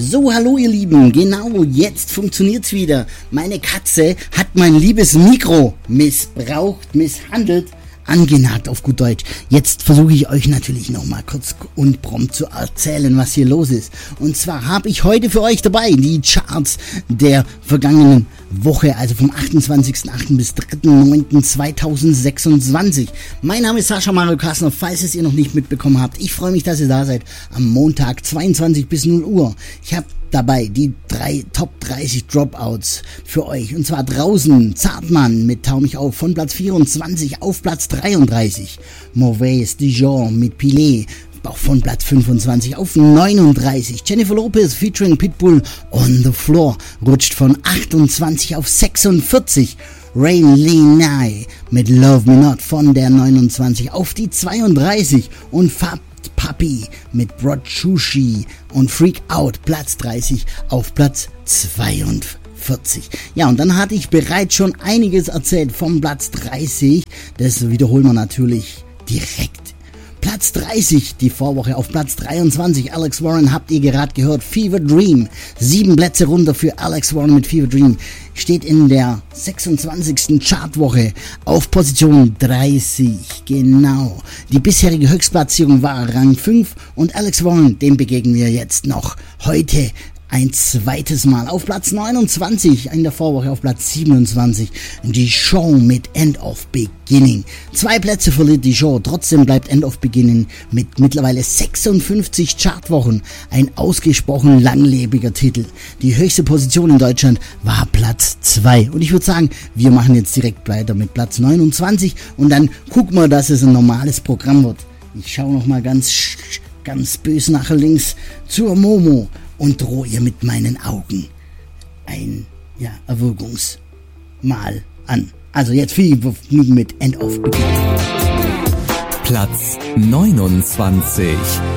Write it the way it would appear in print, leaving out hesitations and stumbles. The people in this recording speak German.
So, hallo ihr Lieben, genau, jetzt funktioniert's wieder. Meine Katze hat mein liebes Mikro missbraucht, misshandelt, angenagt auf gut Deutsch. Jetzt versuche ich euch natürlich nochmal kurz und prompt zu erzählen, was hier los ist. Und zwar habe ich heute für euch dabei die Charts der vergangenen Woche, also vom 28.08. bis 3.09.2026. Mein Name ist Sascha Mario Kassner, falls es ihr noch nicht mitbekommen habt. Ich freue mich, dass ihr da seid am Montag 22 bis 0 Uhr. Ich habe dabei die 3 Top 30 Dropouts für euch. Und zwar draußen Zartmann mit Tau mich auf von Platz 24 auf Platz 33. Mauvais Dijon mit Pilet auch von Platz 25 auf 39. Jennifer Lopez featuring Pitbull On The Floor rutscht von 28 auf 46. Rain Lee Nye mit Love Me Not von der 29 auf die 32 und Fab Papi mit Brochushi und Freak Out Platz 30 auf Platz 42. Ja, und dann hatte ich bereits schon einiges erzählt vom Platz 30. Das wiederholen wir natürlich direkt. Platz 30, die Vorwoche auf Platz 23, Alex Warren, habt ihr gerade gehört, Fever Dream. 7 Plätze runter für Alex Warren mit Fever Dream. Steht in der 26. Chartwoche auf Position 30, genau. Die bisherige Höchstplatzierung war Rang 5 und Alex Warren, dem begegnen wir jetzt noch heute ein zweites Mal. Auf Platz 29, in der Vorwoche auf Platz 27, die Show mit End of Beginning. 2 Plätze verliert die Show, trotzdem bleibt End of Beginning mit mittlerweile 56 Chartwochen ein ausgesprochen langlebiger Titel. Die höchste Position in Deutschland war Platz 2. Und ich würde sagen, wir machen jetzt direkt weiter mit Platz 29 und dann gucken wir, dass es ein normales Programm wird. Ich schaue nochmal ganz bös nach links zur Momo und drohe ihr mit meinen Augen ein Erwürgungsmal an. Also jetzt viel Vergnügen mit End of Beginning. Platz 29.